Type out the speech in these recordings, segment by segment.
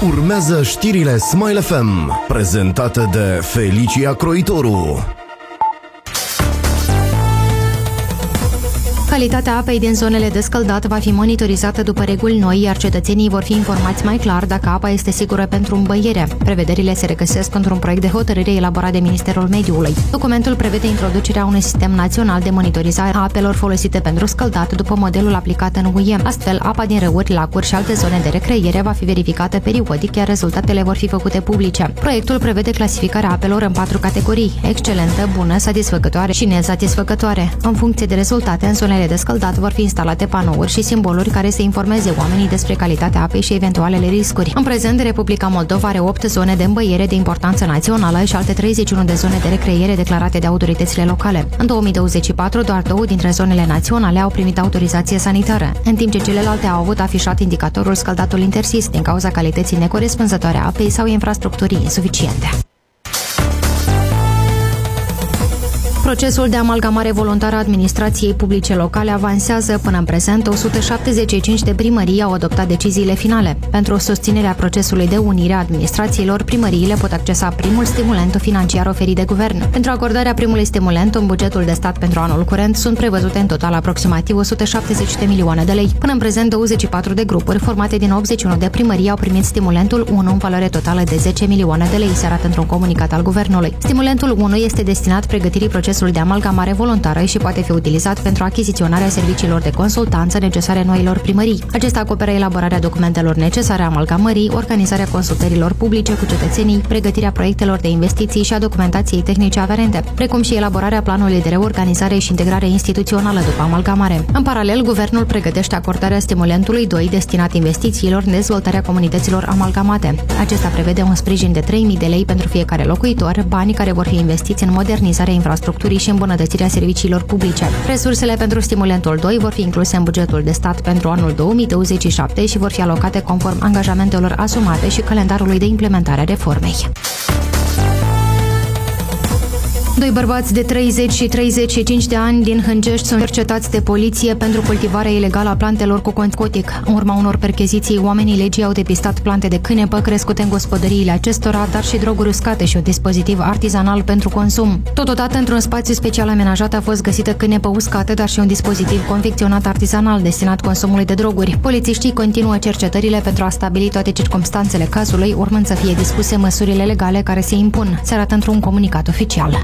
Urmează știrile Smile FM, prezentate de Felicia Croitoru. Calitatea apei din zonele de scăldat va fi monitorizată după reguli noi, iar cetățenii vor fi informați mai clar dacă apa este sigură pentru îmbăiere. Prevederile se regăsesc într-un proiect de hotărâre elaborat de Ministerul Mediului. Documentul prevede introducerea unui sistem național de monitorizare a apelor folosite pentru scăldat după modelul aplicat în UE. Astfel, apa din râuri, lacuri și alte zone de recreere va fi verificată periodic, iar rezultatele vor fi făcute publice. Proiectul prevede clasificarea apelor în 4 categorii: excelentă, bună, satisfăcătoare și nesatisfăcătoare. În funcție de rezultate, în zonele de scăldat vor fi instalate panouri și simboluri care să informeze oamenii despre calitatea apei și eventualele riscuri. În prezent, Republica Moldova are 8 zone de îmbăiere de importanță națională și alte 31 de zone de recreere declarate de autoritățile locale. În 2024, doar 2 dintre zonele naționale au primit autorizație sanitară, în timp ce celelalte au avut afișat indicatorul scăldatul interzis din cauza calității necorespunzătoare a apei sau infrastructurii insuficiente. Procesul de amalgamare voluntară a administrației publice locale avansează. Până în prezent, 175 de primării au adoptat deciziile finale. Pentru susținerea procesului de unire a administrațiilor, primăriile pot accesa primul stimulent financiar oferit de guvern. Pentru acordarea primului stimulent, în bugetul de stat pentru anul curent sunt prevăzute în total aproximativ 170 de milioane de lei. Până în prezent, 24 de grupuri formate din 81 de primării au primit stimulentul 1 în valoare totală de 10 milioane de lei, se arată într-un comunicat al guvernului. Stimulentul 1 este destinat pregătirii procesului de amalgamare voluntară și poate fi utilizat pentru achiziționarea serviciilor de consultanță necesare noilor primării. Acesta acoperă elaborarea documentelor necesare amalgamării, organizarea consultărilor publice cu cetățenii, pregătirea proiectelor de investiții și a documentației tehnice aferente, precum și elaborarea planului de reorganizare și integrare instituțională după amalgamare. În paralel, guvernul pregătește acordarea stimulentului 2 destinat investițiilor în dezvoltarea comunităților amalgamate. Acesta prevede un sprijin de 3.000 de lei pentru fiecare locuitor, bani care vor fi investiți în modernizarea infrastructurii și îmbunătățirea serviciilor publice. Resursele pentru stimulentul 2 vor fi incluse în bugetul de stat pentru anul 2027 și vor fi alocate conform angajamentelor asumate și calendarului de implementare a reformei. 2 bărbați de 30 și 35 de ani din Hângești sunt cercetați de poliție pentru cultivarea ilegală a plantelor cu narcotic. În urma unor percheziții, oamenii legii au depistat plante de cânepă crescute în gospodăriile acestora, dar și droguri uscate și un dispozitiv artizanal pentru consum. Totodată, într-un spațiu special amenajat a fost găsită cânepă uscată, dar și un dispozitiv confecționat artizanal destinat consumului de droguri. Polițiștii continuă cercetările pentru a stabili toate circumstanțele cazului, urmând să fie dispuse măsurile legale care se impun, se arată într-un comunicat oficial.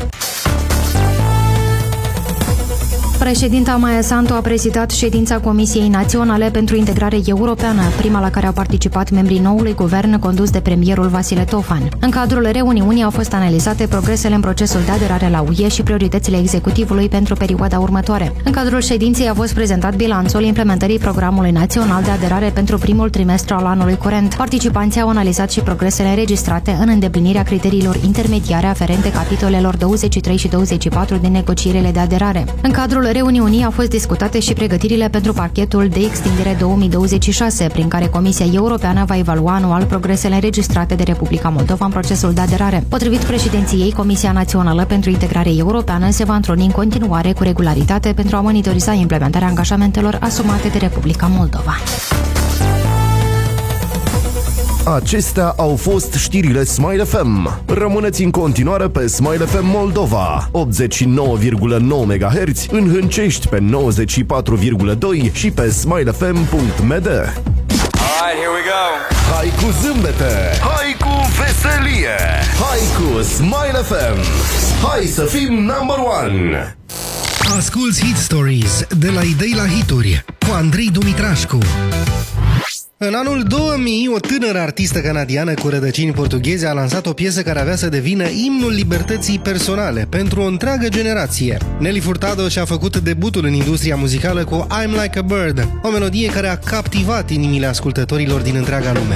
Președinta Maia Sandu a prezidat ședința Comisiei Naționale pentru Integrare Europeană, prima la care au participat membrii noului guvern condus de premierul Vasile Tofan. În cadrul reuniunii au fost analizate progresele în procesul de aderare la UE și prioritățile executivului pentru perioada următoare. În cadrul ședinței a fost prezentat bilanțul implementării programului național de aderare pentru primul trimestru al anului curent. Participanții au analizat și progresele înregistrate în îndeplinirea criteriilor intermediare aferente capitolelor 23 și 24 din negocierile de aderare. În cadrul reuniunii au fost discutate și pregătirile pentru pachetul de extindere 2026, prin care Comisia Europeană va evalua anual progresele înregistrate de Republica Moldova în procesul de aderare. Potrivit președinției, Comisia Națională pentru Integrare Europeană se va întruni în continuare cu regularitate pentru a monitoriza implementarea angajamentelor asumate de Republica Moldova. Acestea au fost știrile Smile FM. Rămâneți în continuare pe Smile FM Moldova, 89,9 MHz, în Hâncești pe 94,2 și pe smilefm.md. Alright, here we go. Hai cu zâmbete, hai cu veselie, hai cu Smile FM. Hai să fim number one. Asculți Hit Stories de la idei la hituri cu Andrei Dumitrașcu. În anul 2000, o tânără artistă canadiană cu rădăcini portugheze a lansat o piesă care avea să devină imnul libertății personale pentru o întreagă generație. Nelly Furtado și-a făcut debutul în industria muzicală cu I'm Like a Bird, o melodie care a captivat inimile ascultătorilor din întreaga lume.